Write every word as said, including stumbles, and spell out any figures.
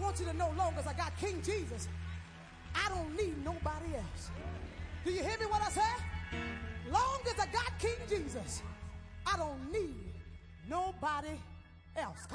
want you to know, long as I got King Jesus, I don't need nobody else. Do you hear me what I say? Long as I got King Jesus, I don't need nobody else.